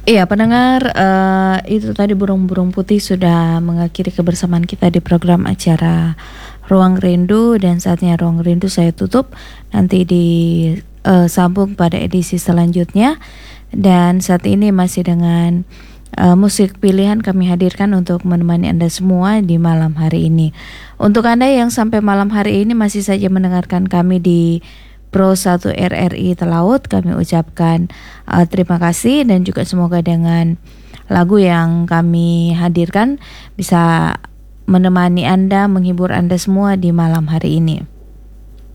Iya, pendengar, itu tadi burung-burung putih sudah mengakhiri kebersamaan kita di program acara Ruang Rindu, dan saatnya Ruang Rindu saya tutup. Nanti disambung pada edisi selanjutnya. Dan saat ini masih dengan musik pilihan kami hadirkan untuk menemani Anda semua di malam hari ini. Untuk Anda yang sampai malam hari ini masih saja mendengarkan kami di Pro 1 RRI Telaut, kami ucapkan terima kasih, dan juga semoga dengan lagu yang kami hadirkan bisa menemani Anda, menghibur Anda semua di malam hari ini.